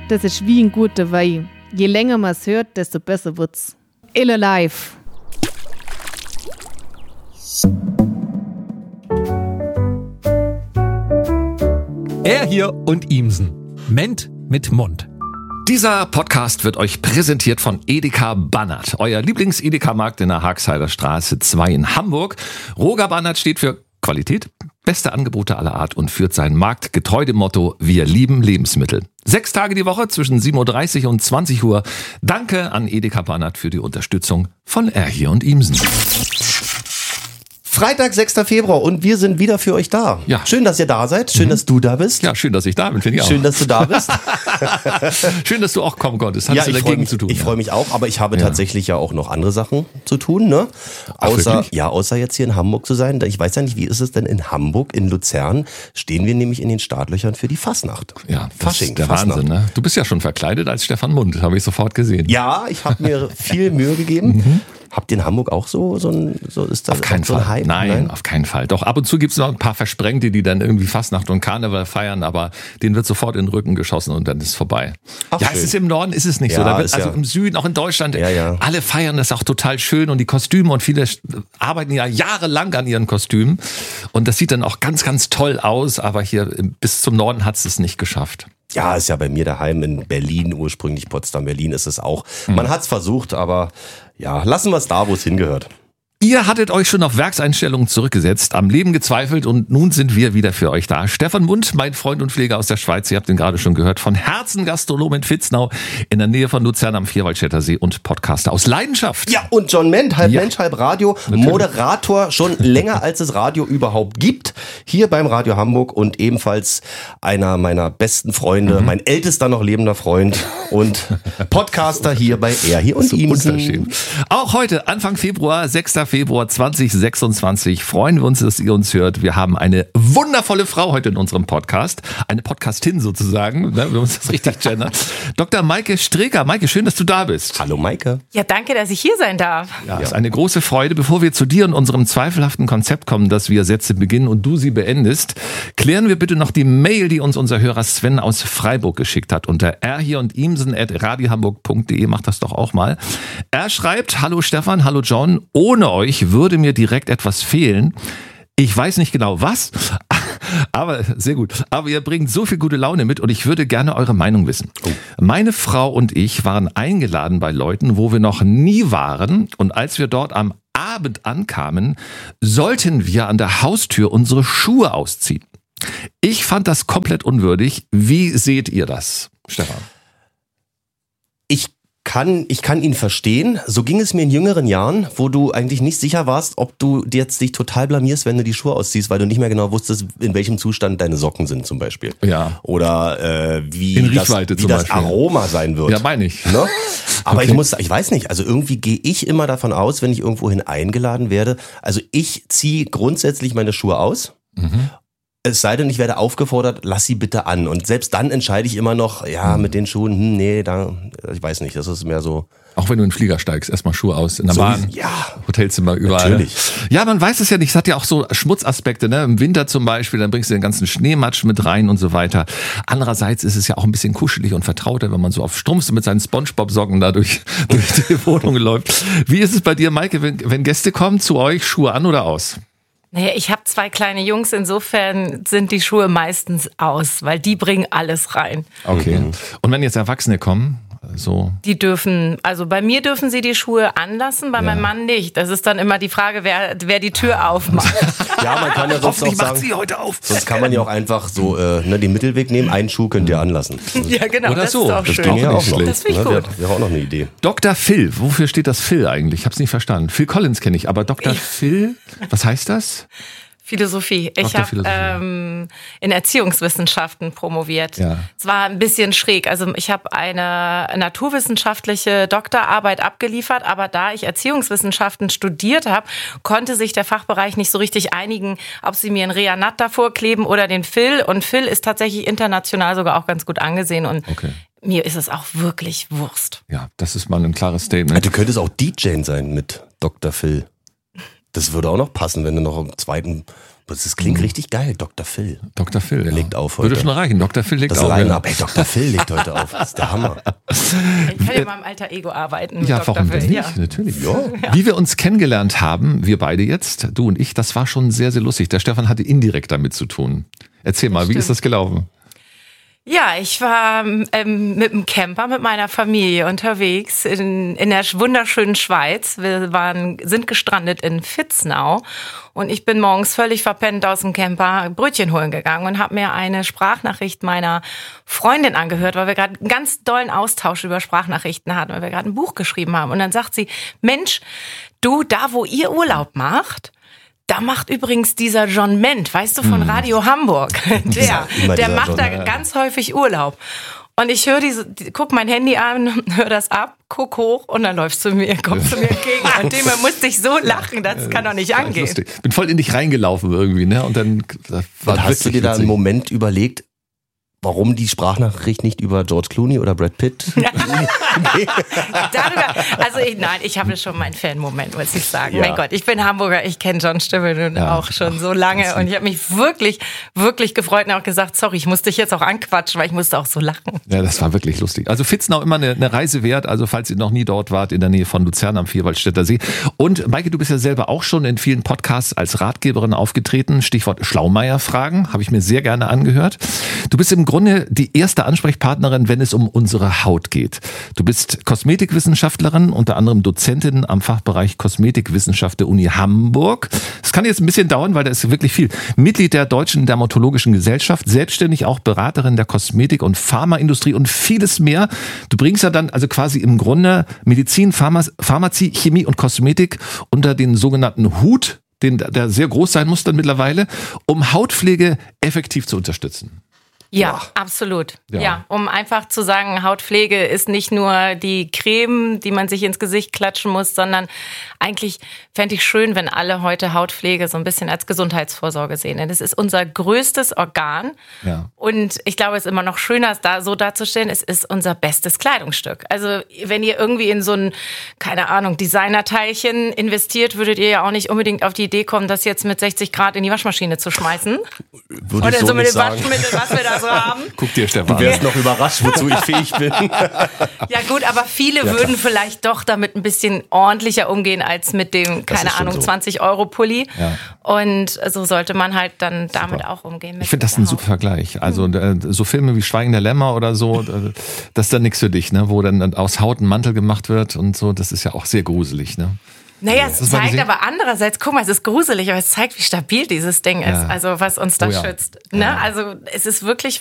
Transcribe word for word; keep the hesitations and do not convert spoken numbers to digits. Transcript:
das ist wie ein guter Wein. Je länger man es hört, desto besser wird's. Ille live. Er hier und Ihmsen. Ment mit Mund. Dieser Podcast wird euch präsentiert von Edeka Bannert, euer Lieblings-Edeka-Markt in der Haagheider Straße zwei in Hamburg. Roger Bannert steht für Qualität, beste Angebote aller Art und führt seinen Markt getreu dem Motto: Wir lieben Lebensmittel. Sechs Tage die Woche zwischen sieben Uhr dreißig und zwanzig Uhr. Danke an Edeka Bannert für die Unterstützung von Er hier und Ihmsen. Freitag, sechster Februar und wir sind wieder für euch da. Ja. Schön, dass ihr da seid. Schön, mhm. dass du da bist. Ja, schön, dass ich da bin, finde ich auch. Schön, dass du da bist. Schön, dass du auch kommen konntest. Hattest ja, du ich dagegen mich, zu tun? Ich ja. freue mich auch, aber ich habe ja. tatsächlich ja auch noch andere Sachen zu tun, ne? Ach, außer, wirklich? ja, außer jetzt hier in Hamburg zu sein. Ich weiß ja nicht, wie ist es denn in Hamburg, in Luzern, stehen wir nämlich in den Startlöchern für die Fasnacht. Ja, das Fasching, ist der Fasnacht. Wahnsinn, ne? Du bist ja schon verkleidet als Stefan Mund, habe ich sofort gesehen. Ja, ich habe mir viel Mühe gegeben. Mhm. Habt ihr in Hamburg auch so, so ein, so ist das auf keinen so Fall. ein Hype? Nein, Nein, auf keinen Fall. Doch ab und zu gibt's noch ein paar Versprengte, die dann irgendwie Fastnacht und Karneval feiern, aber denen wird sofort in den Rücken geschossen und dann ist es vorbei. Ach, ja, schön. es ist im Norden, ist es nicht Ja, so. Da wird, ist also ja. im Süden, auch in Deutschland, Ja, ja. alle feiern das auch total schön und die Kostüme und viele arbeiten ja jahrelang an ihren Kostümen und das sieht dann auch ganz, ganz toll aus, aber hier bis zum Norden hat's es nicht geschafft. Ja, ist ja bei mir daheim in Berlin, ursprünglich Potsdam, Berlin ist es auch. Man hat's versucht, aber ja, lassen wir es da, wo es hingehört. Ihr hattet euch schon auf Werkseinstellungen zurückgesetzt, am Leben gezweifelt und nun sind wir wieder für euch da. Stefan Mund, mein Freund und Pfleger aus der Schweiz, ihr habt ihn gerade schon gehört, von Herzen Gastronom in Vitznau in der Nähe von Luzern am Vierwaldstätter See und Podcaster aus Leidenschaft. Ja, und John Ment, halb Ja. Mensch, halb Radio, Natürlich. Moderator schon länger als es Radio überhaupt gibt, hier beim Radio Hamburg und ebenfalls einer meiner besten Freunde, Mhm. mein ältester noch lebender Freund und Podcaster hier bei Er hier und So Ihmsen. unverschämt. Auch heute, Anfang Februar, sechster Februar zweitausendsechsundzwanzig, freuen wir uns, dass ihr uns hört. Wir haben eine wundervolle Frau heute in unserem Podcast. Eine Podcastin sozusagen, ne, wenn wir uns das richtig gendern. Doktor Maike Streecker. Maike, schön, dass du da bist. Hallo Maike. Ja, danke, dass ich hier sein darf. Ja, ist eine große Freude. Bevor wir zu dir und unserem zweifelhaften Konzept kommen, dass wir Sätze beginnen und du sie beendest, klären wir bitte noch die Mail, die uns unser Hörer Sven aus Freiburg geschickt hat. Unter er hier und Ihmsen at radiohamburg punkt de. Macht das doch auch mal. Er schreibt: Hallo Stefan, hallo John. Ohne euch würde mir direkt etwas fehlen. Ich weiß nicht genau was, aber sehr gut. Aber ihr bringt so viel gute Laune mit und ich würde gerne eure Meinung wissen. Oh. Meine Frau und ich waren eingeladen bei Leuten, wo wir noch nie waren, und als wir dort am Abend ankamen, sollten wir an der Haustür unsere Schuhe ausziehen. Ich fand das komplett unwürdig. Wie seht ihr das, Stefan? Ich kann, ich kann ihn verstehen. So ging es mir in jüngeren Jahren, wo du eigentlich nicht sicher warst, ob du jetzt dich total blamierst, wenn du die Schuhe ausziehst, weil du nicht mehr genau wusstest, in welchem Zustand deine Socken sind zum Beispiel. Ja. Oder äh, wie, In das, Riechweite wie zum das Beispiel. Aroma sein wird. Ja, meine ich. Ne? Aber Okay. ich muss, ich weiß nicht, also irgendwie gehe ich immer davon aus, wenn ich irgendwohin eingeladen werde, also ich ziehe grundsätzlich meine Schuhe aus. Mhm. Es sei denn, ich werde aufgefordert, lass sie bitte an. Und selbst dann entscheide ich immer noch, ja, mit den Schuhen, hm, nee, da, ich weiß nicht, das ist mehr so. Auch wenn du in den Flieger steigst, erstmal Schuhe aus, in der So Bahn, wie- ja. Hotelzimmer, überall. Natürlich. Ja, man weiß es ja nicht, es hat ja auch so Schmutzaspekte, ne? Im Winter zum Beispiel, dann bringst du den ganzen Schneematsch mit rein und so weiter. Andererseits ist es ja auch ein bisschen kuschelig und vertrauter, wenn man so auf Strumpfs mit seinen Spongebob-Socken da durch, durch die Wohnung läuft. Wie ist es bei dir, Maike, wenn, wenn Gäste kommen zu euch, Schuhe an oder aus? Naja, ich habe zwei kleine Jungs, insofern sind die Schuhe meistens aus, weil die bringen alles rein. Okay. Und wenn jetzt Erwachsene kommen, so. Die dürfen, also bei mir dürfen sie die Schuhe anlassen, bei Ja. meinem Mann nicht. Das ist dann immer die Frage, wer, wer die Tür aufmacht. Ja, man kann ja sonst auch Hoffentlich macht sagen, sie heute auf. sonst kann man ja auch einfach so äh, ne, den Mittelweg nehmen, einen Schuh könnt ihr anlassen. Ja, genau, Oder das so. ist auch Das schön. ging ja nicht auch noch. schlecht. Das finde ich Ne, Wäre gut. wäre auch noch eine Idee. Doktor Phil, wofür steht das Phil eigentlich? Ich habe es nicht verstanden. Phil Collins kenne ich, aber Doktor Phil, was heißt das? Philosophie. Ich Doktor habe Philosophie. ähm, in Erziehungswissenschaften promoviert. Ja. Es war ein bisschen schräg. Also ich habe eine naturwissenschaftliche Doktorarbeit abgeliefert, aber da ich Erziehungswissenschaften studiert habe, konnte sich der Fachbereich nicht so richtig einigen, ob sie mir einen Reanat davor kleben oder den Phil. Und Phil ist tatsächlich international sogar auch ganz gut angesehen. Und Okay. mir ist es auch wirklich Wurst. Ja, das ist mal ein klares Ja, Statement. du könntest auch D J sein mit Doktor Phil. Das würde auch noch passen, wenn du noch im zweiten Das klingt richtig geil, Doktor Phil. Doktor Phil, ja. Legt auf heute. Würde schon reichen, Doktor Phil legt das auf. Das Line-Up, ey, Doktor Phil legt heute auf. Das ist der Hammer. Ich kann ja mal im alter Ego arbeiten mit Ja, Doktor warum Phil. denn nicht? Ja. Natürlich. Ja. Wie wir uns kennengelernt haben, wir beide jetzt, du und ich, das war schon sehr, sehr lustig. Der Stefan hatte indirekt damit zu tun. Erzähl mal, wie Stimmt. ist das gelaufen? Ja, ich war ähm, mit dem Camper mit meiner Familie unterwegs in, in der wunderschönen Schweiz. Wir waren, sind gestrandet in Vitznau und ich bin morgens völlig verpennt aus dem Camper Brötchen holen gegangen und habe mir eine Sprachnachricht meiner Freundin angehört, weil wir gerade einen ganz dollen Austausch über Sprachnachrichten hatten, weil wir gerade ein Buch geschrieben haben. Und dann sagt sie, Mensch, du, da wo ihr Urlaub macht, da macht übrigens dieser John Ment, weißt du, von Radio Hamburg, der, der macht John, da ja. ganz häufig Urlaub. Und ich höre diese, guck mein Handy an, hör das ab, guck hoch und dann läufst du mir, kommst du mir entgegen. Und dem musste ich so lachen, das kann doch nicht angehen. Lustig. Bin voll in dich reingelaufen irgendwie, ne? Und dann war und hast du dir da einen Moment überlegt, warum die Sprachnachricht nicht über George Clooney oder Brad Pitt? Darüber, also ich, nein, ich habe schon meinen Fan-Moment, muss ich sagen. Ja. Mein Gott, ich bin Hamburger, ich kenne John Stimme nun ja. auch schon so lange und ich habe mich wirklich, wirklich gefreut und auch gesagt, sorry, ich musste dich jetzt auch anquatschen, weil ich musste auch so lachen. Ja, das war wirklich lustig. Also Vitznau immer eine, eine Reise wert, also falls ihr noch nie dort wart, in der Nähe von Luzern am Vierwaldstätter See. Und Maike, du bist ja selber auch schon in vielen Podcasts als Ratgeberin aufgetreten, Stichwort Schlaumeier-Fragen, habe ich mir sehr gerne angehört. Du bist im Grunde die erste Ansprechpartnerin, wenn es um unsere Haut geht. Du bist Kosmetikwissenschaftlerin, unter anderem Dozentin am Fachbereich Kosmetikwissenschaft der Uni Hamburg. Das kann jetzt ein bisschen dauern, weil da ist wirklich viel. Mitglied der Deutschen Dermatologischen Gesellschaft, selbstständig auch Beraterin der Kosmetik- und Pharmaindustrie und vieles mehr. Du bringst ja dann also quasi im Grunde Medizin, Pharma, Pharmazie, Chemie und Kosmetik unter den sogenannten Hut, den, der sehr groß sein muss dann mittlerweile, um Hautpflege effektiv zu unterstützen. Ja, Boah. absolut. Ja. Ja, um einfach zu sagen, Hautpflege ist nicht nur die Creme, die man sich ins Gesicht klatschen muss, sondern eigentlich fände ich schön, wenn alle heute Hautpflege so ein bisschen als Gesundheitsvorsorge sehen. Denn das ist unser größtes Organ. Ja. Und ich glaube, es ist immer noch schöner, es da so darzustellen, es ist unser bestes Kleidungsstück. Also wenn ihr irgendwie in so ein, keine Ahnung, Designerteilchen investiert, würdet ihr ja auch nicht unbedingt auf die Idee kommen, das jetzt mit sechzig Grad in die Waschmaschine zu schmeißen. Würde Oder ich so, so mit nicht dem sagen. Waschmittel, was wir da so haben. Guck dir, Stefan. Du wärst noch überrascht, wozu ich fähig bin. Ja gut, aber viele ja, würden vielleicht doch damit ein bisschen ordentlicher umgehen als mit dem, keine Ahnung, so. zwanzig Euro Pulli. Ja. Und so sollte man halt dann damit super. auch umgehen. Mit ich finde das ein super Vergleich. Also so Filme wie Schweigen der Lämmer oder so, das ist dann nichts für dich, ne? Wo dann aus Haut ein Mantel gemacht wird und so, das ist ja auch sehr gruselig, ne? Naja, es zeigt aber andererseits, guck mal, es ist gruselig, aber es zeigt, wie stabil dieses Ding ist, ja. also was uns da oh ja. schützt. Ne? Ja. Also es ist wirklich